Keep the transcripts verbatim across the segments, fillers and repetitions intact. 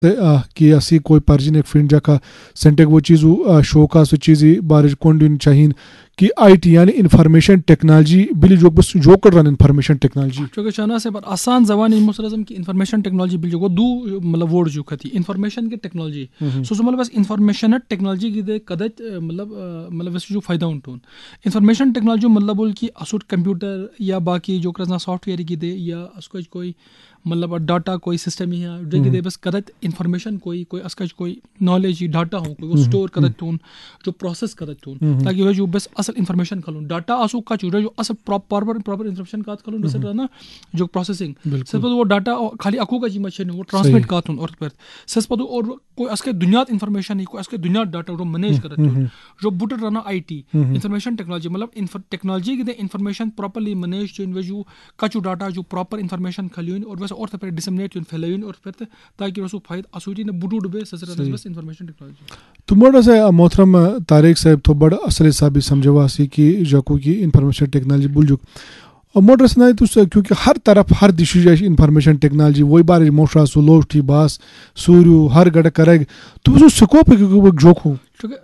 कि असी कोई पर्जिन एक फिन जका सेंटेक वो चीज़ शोका सो चीज़ बारिश कोंडिन चाहिए कि आईटी यानी इंफॉर्मेशन टेक्नोलॉजी बिल जो बस जो कर रहा इंफॉर्मेशन टेक्नोलॉजी चूँकि शाना से पर आसान जबान इन मुसलजम की इंफॉर्मेशन टेक्नोलॉजी बिल जो दू मतलब वर्ड जो खती इंफॉर्मेशन के टेक्नोलॉजी सो सो मतलब बस इंफॉर्मेशन टेक्नोलॉजी की दे कदत मतलब मतलब वैसे जो फायदा उठून इंफॉर्मेशन टेक्नोलॉजी मतलब बोल कि असुट कंप्यूटर या बाकी जो करना सॉफ्टवेयर की दे या उसको कोई मतलब डाटा कोई सिस्टम ही है जो कि बस कदत इंफॉर्मेशन कोई कोई असका कोई नॉलेज डाटा हो कोई वो स्टोर कदत तून जो प्रोसेस कदत तून ताकि वो जो बस असल इंफॉर्मेशन खलून डाटा आसू का चूरा जो असल प्रॉपर प्रॉपर इंफॉर्मेशन का खलून बस रहना जो प्रोसेसिंग सिर्फ वो डाटा खाली अकू का जी मशीन वो ट्रांसमिट का तून और पर सिर्फ पदो और कोई असके दुनिया इंफॉर्मेशन ही कोई असके दुनिया डाटा जो मैनेज करत तून जो बुट रहना आईटी इंफॉर्मेशन टेक्नोलॉजी मतलब टेक्नोलॉजी की इंफॉर्मेशन प्रॉपर्ली मैनेज जो जो कचू डाटा जो प्रॉपर इंफॉर्मेशन खलियून और और तो फिर डिसमिनेट इन फैलाइन और फिर ताकि रसू फायदा असुटी ने बुडुड बे ससरा बस इंफॉर्मेशन टेक्नोलॉजी तुम्हारा से मोहतरम तारिक साहब तो बड़ा असल साहब समझवा सी कि जको की इंफॉर्मेशन टेक्नोलॉजी बुलजुक और मोटर से नहीं तो क्योंकि हर तरफ हर दिशा जाए इंफॉर्मेशन टेक्नोलॉजी वही बार मोशा सुलोश थी बास सूर्य हर गड़ करेग तो वो स्कोप है क्योंकि वो जोखू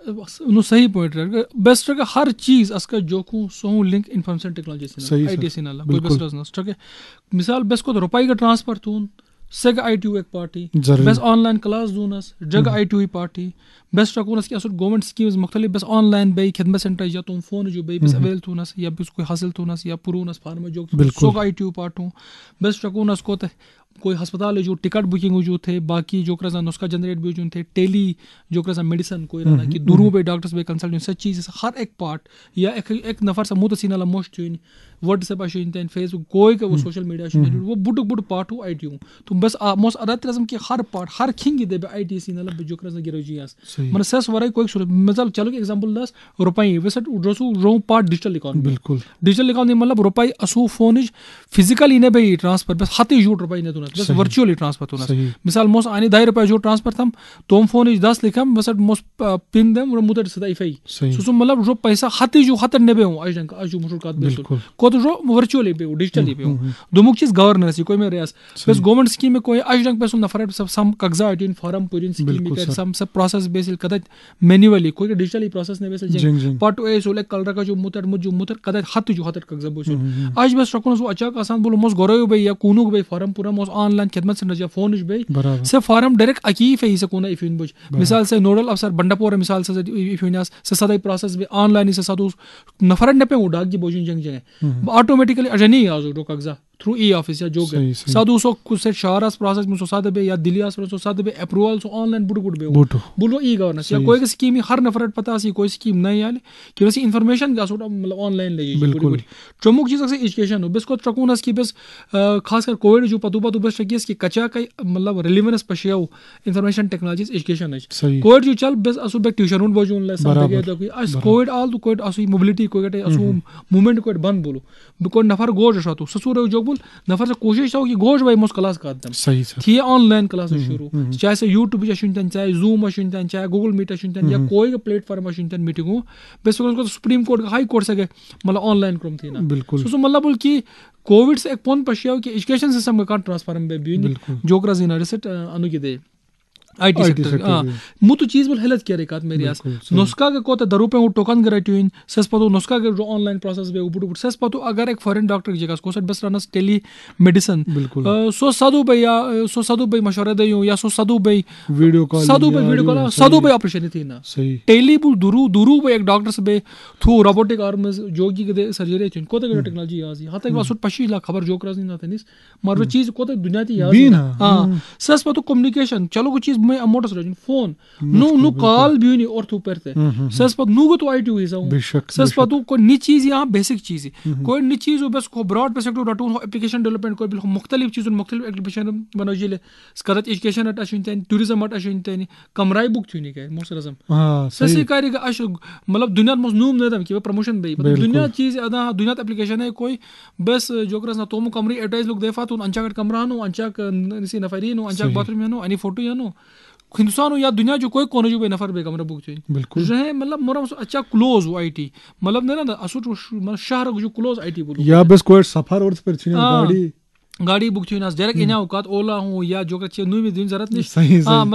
नो सही पॉइंट है बेस्ट है हर चीज असका जोखू सो लिंक इंफॉर्मेशन टेक्नोलॉजी से आईटी से ना कोई बेस्ट रजनस ठीक है मिसाल बेस को रुपए का ट्रांसफर तून सग आईटी एक party base online class दूनस jug IT party best रखूनस कि असुर गवर्नमेंट स्कीम्स मुख्तलिफ बस ऑनलाइन बे खिदमत सेंटर या तुम फोन जो बे बस अवेल तूनस या बस कोई हासिल तूनस या पुरूनस फार्म जो सग आईटी पार्टू बेस्ट रखूनस को कोई अस्पताल जो टिकट बुकिंग जो थे बाकी जो करजा नुस्खा जनरेट भी जो थे टेली जो करजा मेडिसिन कोई रहना कि दूरों पे डॉक्टर्स पे कंसल्ट सब चीज़ हर एक पार्ट या एक एक नफर से मुँह तसीना मोस्ट व्हाट्सएप आशुन फेसबुक कोई का वो सोशल मीडिया वो बुट बुट पार्ट हो आई टी हूँ तो बस मोस अदत रज़म कि हर part her खिंग they I T C नल जो करजा गिरो जी आस मन सस वराई कोई सूरत मतलब चलो एग्जांपल दस रुपये वैसे रसू रो पार्ट डिजिटल इकोनॉमी बिल्कुल डिजिटल इकोनॉमी मतलब रुपये असू फोन फिजिकल इन्हें भाई ट्रांसफर बस हाथी जूट रुपये इन्हें तुना बस वर्चुअली ट्रांसफर तुना मिसाल मोस आने ढाई रुपये जो ट्रांसफर थम तो फोन दस लिखम बस मोस पिन दम और मुतर सदा इफाई सो मतलब जो पैसा हाथी जो हाथ नेबे हूँ आज जंग आज जो मुशुर का बिल्कुल को तो जो वर्चुअली पे डिजिटली पे दोमुक चीज गवर्नेंस कोई में रियास बस गवर्नमेंट स्कीम में कोई आज जंग पे सुन नफर सब सम कागजा आइटिन फॉर्म पुरिन स्कीम में कर सम सब प्रोसेस बेसिल कदत मैन्युअली कोई डिजिटली प्रोसेस ने बेसिल जंग पार्ट ए सोले कलर का जो मुतर मुजु मुतर कदत हाथ जो हाथ कागजा बोस आज बस रखो सो अचाक आसान बोलो मोस गरो बे या कुनु बे फॉर्म पूरा मोस ऑनलाइन खिदमत से नजा फोन बे से फॉर्म डायरेक्ट अकीफ है से कोना इफिन बुझ मिसाल से नोडल अफसर बंडापोर मिसाल से इफिनास से सदा प्रोसेस बे ऑनलाइन से सादू नफर ने पे उडाग जी बोजुन जंग जंग ऑटोमेटिकली अजनी आजो रो कागजा थ्रू ई ऑफिस या जो गए सादू सो कुछ से शारास प्रोसेस में सो सादे बे या दिलियास सो सादे बे अप्रूवल सो ऑनलाइन बुड बुड बे बोलो ई गवर्नेंस या कोई स्कीम हर नफरत पता सी कोई स्कीम नहीं आले कि वैसे इंफॉर्मेशन का सोटा मतलब ऑनलाइन ले जी चमुक चीज से एजुकेशन हो बस को ट्रकुनस की बस खास कर कोविड जो पतु पतु बस की इसकी कचा का मतलब रिलेवेंस पशियो इंफॉर्मेशन टेक्नोलॉजी एजुकेशन है कोविड जो चल बस असु बे ट्यूशन उन बोजून ले सब के तो कोई अस कोविड आल तो कोविड असु मोबिलिटी कोई के असु मूवमेंट कोई बंद बोलो बिकॉज़ नफर गोज शतो ससुर जो नफर से कोशिश हो कि गोश भाई मुस क्लास का दम सही सर थी ऑनलाइन क्लास शुरू चाहे से यूट्यूब या शुनतन चाहे जूम शुनतन चाहे गूगल मीट शुनतन या कोई का प्लेटफॉर्म शुनतन मीटिंग हो बस को सुप्रीम कोर्ट का हाई कोर्ट से मतलब ऑनलाइन क्रम थी ना बिल्कुल सो मतलब बोल कि कोविड से एक पॉइंट पशिया कि एजुकेशन सिस्टम का ट्रांसफॉर्म बे भी जो क्रास इन रिसेट अनु के दे आईटी सेक्टर हां मु तो चीज बोल हेल्थ केयर एकात मेरी आस नुस्खा के कोते दरुपे उ टोकन ग्रेट्यूइन सस पतो नुस्खा के जो ऑनलाइन प्रोसेस बे उबुड सस पतो अगर एक फॉरेन डॉक्टर की जगह को सट बस रनस टेली मेडिसिन सो सादू भाई या सो सादू भाई मशवरा देयो या सो सादू भाई वीडियो कॉल सादू भाई वीडियो कॉल सादू भाई ऑपरेशन थी ना टेली बुल दुरु दुरु भाई एक डॉक्टर से बे थ्रू रोबोटिक आर्म जोगी के सर्जरी थिन कोते के टेक्नोलॉजी आजी हां तक वासुट पशी ला खबर जो क्रस नहीं थनिस मार वो चीज कोते दुनिया थी याद हां सस पतो कम्युनिकेशन चलो को चीज में मोटस रजन फोन नु नु कॉल भी नहीं और तू परते सस पर नु तो आईटी हुई जाऊं सस पर तू कोई नी चीज यहां बेसिक चीज कोई नी चीज बस को ब्रॉड पर्सपेक्टिव रटून एप्लीकेशन डेवलपमेंट कोई बिल्कुल मुख्तलिफ चीजों मुख्तलिफ एप्लीकेशन बनोजिले स्करत एजुकेशन अट अशुनतन टूरिज्म अट अशुनतन कमराई बुक थुनी के मोसरजम हां ससी कारी का अश मतलब दुनिया में नूम नेदम कि प्रमोशन बे दुनिया चीज अदा दुनिया एप्लीकेशन है कोई बस जो करस ना तोम कमरी एडवर्टाइज लोग देफा तो अंचा कमरा नो अंचा नसी नफरी नो अंचा बाथरूम नो अनि फोटो या नो हिंदुस्तान या दुनिया जो कोई कोने जो नफर बे कमरा बुक चाहिए बिल्कुल जो है मतलब मोरा अच्छा क्लोज हो आईटी मतलब ने ना असुट मतलब शहर जो क्लोज आईटी बोलो या बस कोई सफर और पर छिन गाड़ी गाड़ी बुक चाहिए ना डायरेक्ट इना औकात ओला हूं या जो के नु में दिन जरूरत नहीं हां